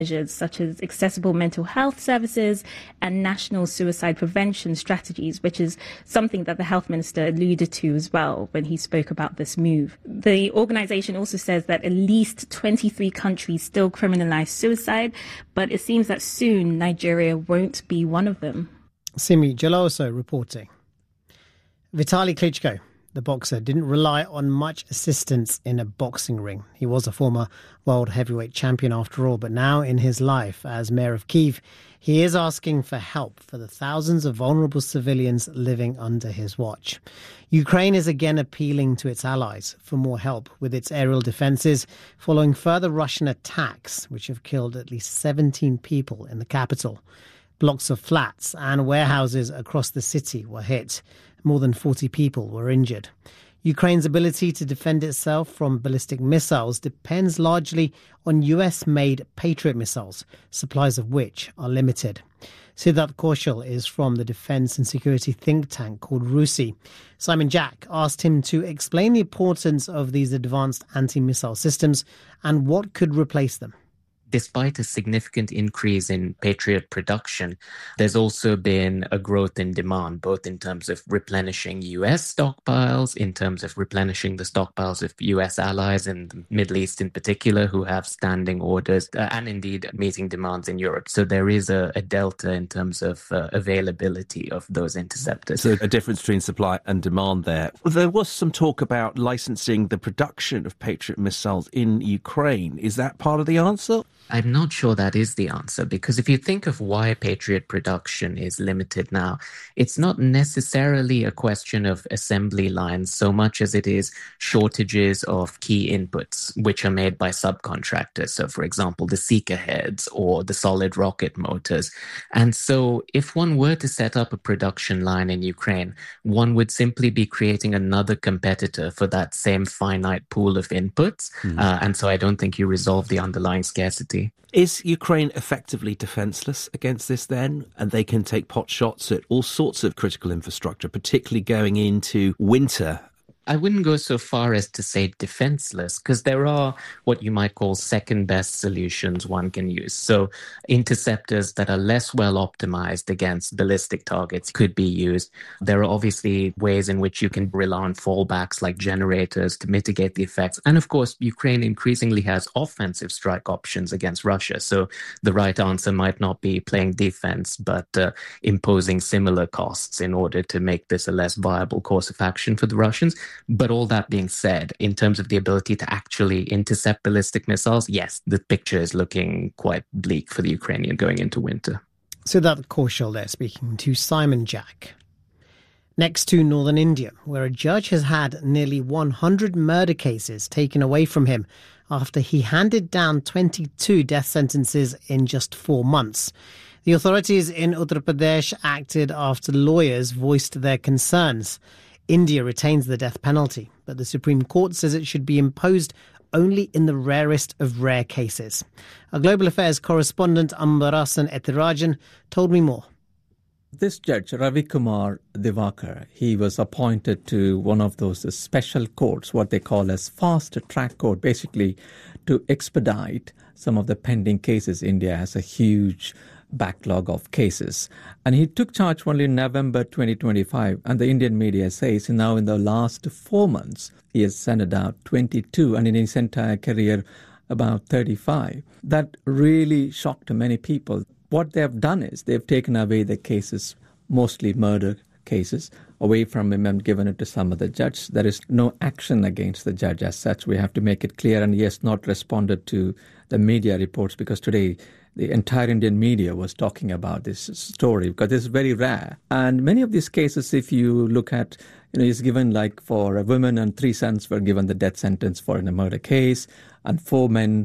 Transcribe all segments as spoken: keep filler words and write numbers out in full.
measures such as accessible mental health services and national suicide prevention strategies, which is something that the health minister alluded to as well when he spoke about this move. The organization also says that at least twenty-three countries still criminalize suicide, but it seems that soon Nigeria won't be one of them. Simi Geloso reporting. Vitaly Klitschko, the boxer, didn't rely on much assistance in a boxing ring. He was a former world heavyweight champion after all, but now in his life as mayor of Kyiv, he is asking for help for the thousands of vulnerable civilians living under his watch. Ukraine is again appealing to its allies for more help with its aerial defences following further Russian attacks, which have killed at least seventeen people in the capital. Blocks of flats and warehouses across the city were hit. More than forty people were injured. Ukraine's ability to defend itself from ballistic missiles depends largely on U S-made Patriot missiles, supplies of which are limited. Siddharth Kaushal is from the defence and security think tank called RUSI. Simon Jack asked him to explain the importance of these advanced anti-missile systems and what could replace them. Despite a significant increase in Patriot production, there's also been a growth in demand, both in terms of replenishing U S stockpiles, in terms of replenishing the stockpiles of U S allies in the Middle East in particular, who have standing orders, uh, and indeed meeting demands in Europe. So there is a, a delta in terms of uh, availability of those interceptors. So a difference between supply and demand there. There was some talk about licensing the production of Patriot missiles in Ukraine. Is that part of the answer? I'm not sure that is the answer, because if you think of why Patriot production is limited now, it's not necessarily a question of assembly lines so much as it is shortages of key inputs, which are made by subcontractors. So, for example, the seeker heads or the solid rocket motors. And so if one were to set up a production line in Ukraine, one would simply be creating another competitor for that same finite pool of inputs. Mm. Uh, and so I don't think you resolve the underlying scarcity. Is Ukraine effectively defenceless against this then? And they can take pot shots at all sorts of critical infrastructure, particularly going into winter. I wouldn't go so far as to say defenseless, because there are what you might call second-best solutions one can use. So interceptors that are less well optimized against ballistic targets could be used. There are obviously ways in which you can rely on fallbacks like generators to mitigate the effects. And of course, Ukraine increasingly has offensive strike options against Russia. So the right answer might not be playing defense, but uh, imposing similar costs in order to make this a less viable course of action for the Russians. But all that being said, in terms of the ability to actually intercept ballistic missiles, yes, the picture is looking quite bleak for the Ukrainian going into winter. So that Kaushal there speaking to Simon Jack. Next to northern India, where a judge has had nearly one hundred murder cases taken away from him after he handed down twenty-two death sentences in just four months. The authorities in Uttar Pradesh acted after lawyers voiced their concerns. India retains the death penalty, but the Supreme Court says it should be imposed only in the rarest of rare cases. Our Global Affairs correspondent Ambarasan Ethirajan told me more. This judge, Ravi Kumar Divakar, he was appointed to one of those special courts, what they call as fast-track court, basically to expedite some of the pending cases. India has a huge backlog of cases. And he took charge only in November twenty twenty-five. And the Indian media says now in the last four months, he has sent out twenty-two, and in his entire career, about thirty-five. That really shocked many people. What they have done is they've taken away the cases, mostly murder cases, away from him and given it to some other judge. There is no action against the judge as such. We have to make it clear. And he has not responded to the media reports, because today the entire Indian media was talking about this story, because it's very rare. And many of these cases, if you look at, you know, it's given like for a woman and three sons were given the death sentence for in a murder case, and four men.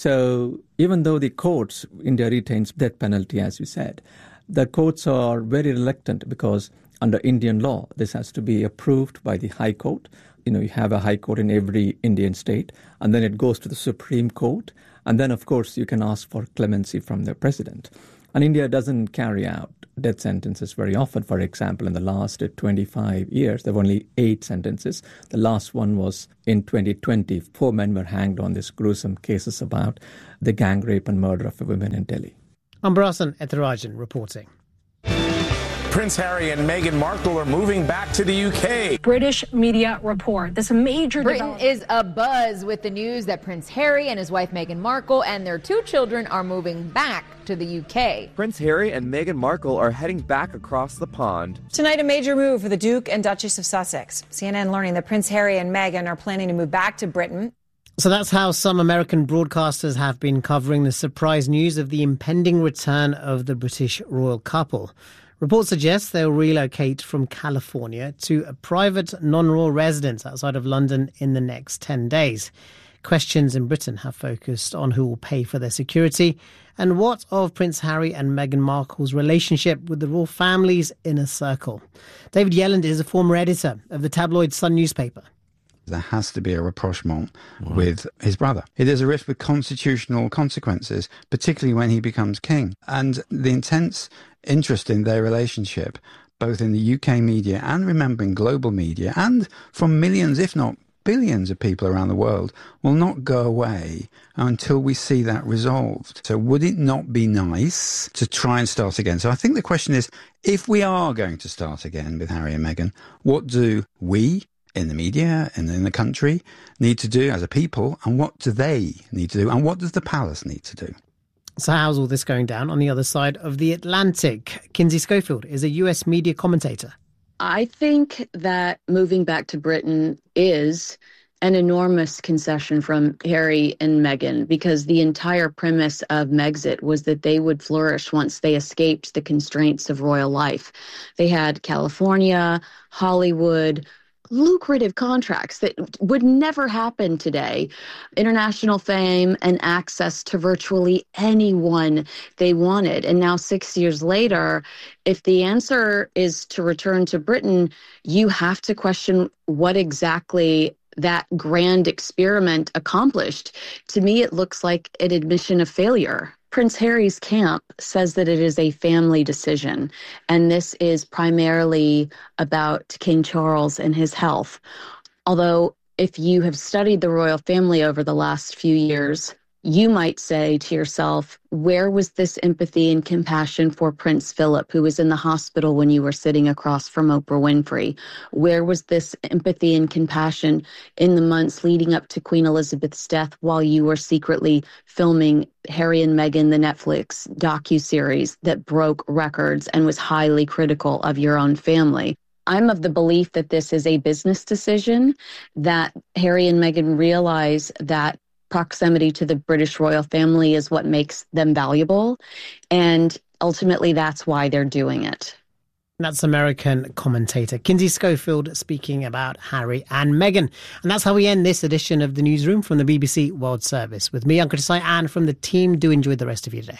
So even though the courts, India retains death penalty, as you said, the courts are very reluctant, because under Indian law, this has to be approved by the High Court. You know, you have a High Court in every Indian state, and then it goes to the Supreme Court. And then, of course, you can ask for clemency from the president. And India doesn't carry out death sentences very often. For example, in the last twenty-five years, there were only eight sentences. The last one was in twenty twenty. Four men were hanged on these gruesome cases about the gang rape and murder of a woman in Delhi. Ambrasan Ethirajan reporting. Prince Harry and Meghan Markle are moving back to the U K. British media report. This major Britain is abuzz with the news that Prince Harry and his wife Meghan Markle and their two children are moving back to the U K. Prince Harry and Meghan Markle are heading back across the pond. Tonight, a major move for the Duke and Duchess of Sussex. C N N learning that Prince Harry and Meghan are planning to move back to Britain. So that's how some American broadcasters have been covering the surprise news of the impending return of the British royal couple. Reports suggest they'll relocate from California to a private non-royal residence outside of London in the next ten days. Questions in Britain have focused on who will pay for their security and what of Prince Harry and Meghan Markle's relationship with the royal family's inner circle. David Yelland is a former editor of the tabloid Sun newspaper. There has to be a rapprochement wow. with his brother. It is a risk with constitutional consequences, particularly when he becomes king. And the intense interest in their relationship, both in the U K media and, remembering, global media, and from millions, if not billions of people around the world, will not go away until we see that resolved. So would it not be nice to try and start again? So I think the question is, if we are going to start again with Harry and Meghan, what do we in the media and in the country need to do as a people, and what do they need to do, and what does the palace need to do? So how's all this going down on the other side of the Atlantic? Kinsey Schofield is a U S media commentator. I think that moving back to Britain is an enormous concession from Harry and Meghan, because the entire premise of Megxit was that they would flourish once they escaped the constraints of royal life. They had California, Hollywood, lucrative contracts that would never happen today, international fame and access to virtually anyone they wanted. And now six years later, if the answer is to return to Britain, you have to question what exactly that grand experiment accomplished. To me, it looks like an admission of failure. Prince Harry's camp says that it is a family decision, and this is primarily about King Charles and his health. Although, if you have studied the royal family over the last few years, you might say to yourself, where was this empathy and compassion for Prince Philip, who was in the hospital when you were sitting across from Oprah Winfrey? Where was this empathy and compassion in the months leading up to Queen Elizabeth's death while you were secretly filming Harry and Meghan, the Netflix docuseries that broke records and was highly critical of your own family? I'm of the belief that this is a business decision, that Harry and Meghan realize that proximity to the British royal family is what makes them valuable. And ultimately, that's why they're doing it. That's American commentator Kinsey Schofield speaking about Harry and Meghan. And that's how we end this edition of The Newsroom from the B B C World Service. With me, Ankita Desai, and from the team, do enjoy the rest of your day.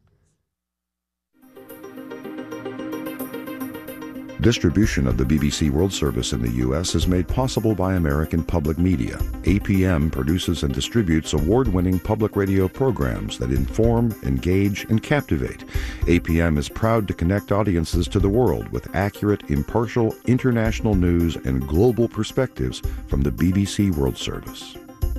Distribution of the B B C World Service in the U S is made possible by American Public Media. A P M produces and distributes award-winning public radio programs that inform, engage, and captivate. A P M is proud to connect audiences to the world with accurate, impartial, international news and global perspectives from the B B C World Service.